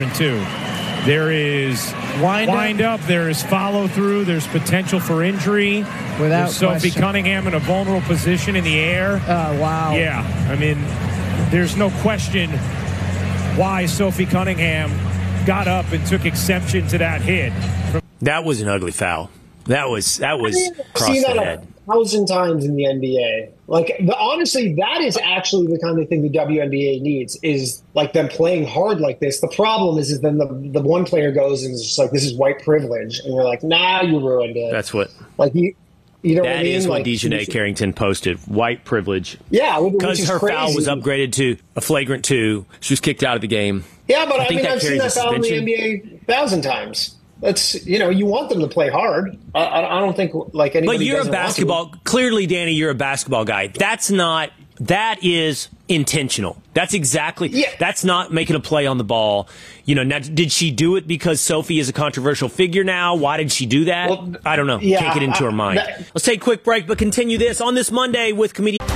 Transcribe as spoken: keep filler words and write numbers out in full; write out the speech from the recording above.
Two. There is wind, wind up. up, there is follow through, there's potential for injury. Without there's Sophie question. Cunningham in a vulnerable position in the air. Oh, wow. Yeah, I mean, there's no question why Sophie Cunningham got up and took exception to that hit. That was an ugly foul. That was that was I mean, across see the that head. a thousand times in the N B A. Like, the, honestly, that is actually the kind of thing the W N B A needs, is like them playing hard like this. The problem is, is then the the one player goes and is just like, this is white privilege, and you're like, nah, you ruined it. That's what. Like you, you know what I That mean? is what like, Dejanay Carrington posted. White privilege. Yeah, because her crazy. foul was upgraded to a flagrant two. She was kicked out of the game. Yeah, but I, I think mean, that I've seen carries that a foul in the suspension. N B A a thousand times. That's, you know, you want them to play hard. I, I, I don't think like anybody. But you're a doesn't want to. basketball. Clearly, Danny, you're a basketball guy. That's not. That is intentional. That's exactly. Yeah. That's not making a play on the ball. You know. Now, did she do it because Sophie is a controversial figure now? Why did she do that? Well, I don't know. yeah, Can't get into I- her mind. that- Let's take a quick break, but continue this on this Monday with comedian.